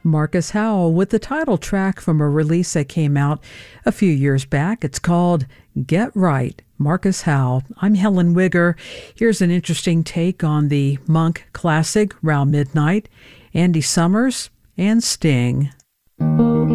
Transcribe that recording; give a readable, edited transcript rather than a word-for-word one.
Marcus Howell with the title track from a release that came out a few years back. It's called Get Right, Marcus Howell. I'm Helen Wigger. Here's an interesting take on the Monk classic, Round Midnight, Andy Summers, and Sting.